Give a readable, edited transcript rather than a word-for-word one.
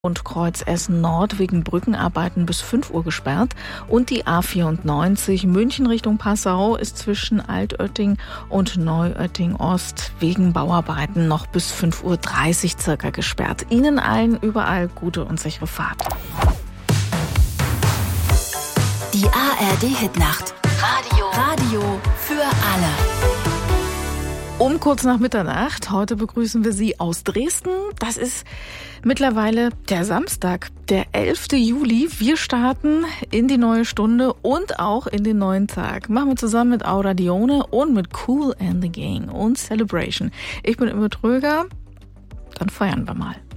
und Kreuz Essen Nord wegen Brückenarbeiten bis 5 Uhr gesperrt. Und die A94 München Richtung Passau ist zwischen Altötting und Neuötting Ost wegen Bauarbeiten noch bis 5:30 Uhr circa gesperrt. Ihnen allen überall gute und sichere Fahrt. Die ARD-Hitnacht. Radio für alle. Um kurz nach Mitternacht. Heute begrüßen wir Sie aus Dresden. Das ist mittlerweile der Samstag, der 11. Juli. Wir starten in die neue Stunde und auch in den neuen Tag. Machen wir zusammen mit Aura Dione und mit Kool and the Gang und Celebration. Ich bin Imme Tröger. Dann feiern wir mal.